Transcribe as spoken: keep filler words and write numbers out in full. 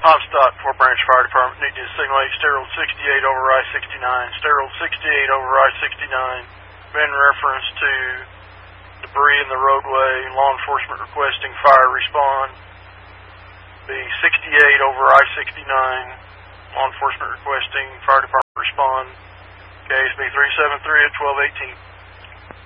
Hotstock, Fort Branch Fire Department. Need to signal Sterile sixty-eight over I sixty-nine. Sterile sixty-eight over I sixty-nine. In reference to debris in the roadway, law enforcement requesting fire respond. The sixty-eight over I sixty-nine, law enforcement requesting fire department respond. K S B three seven three at twelve eighteen.